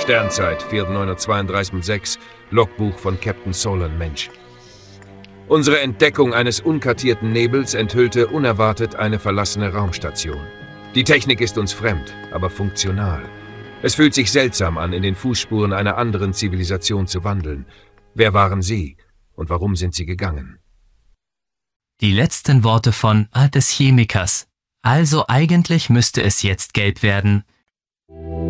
Sternzeit, 4.932/6, Logbuch von Captain Solon, Mensch. Unsere Entdeckung eines unkartierten Nebels enthüllte unerwartet eine verlassene Raumstation. Die Technik ist uns fremd, aber funktional. Es fühlt sich seltsam an, in den Fußspuren einer anderen Zivilisation zu wandeln. Wer waren Sie und warum sind Sie gegangen? Die letzten Worte von des Chemikers. Also eigentlich müsste es jetzt gelb werden.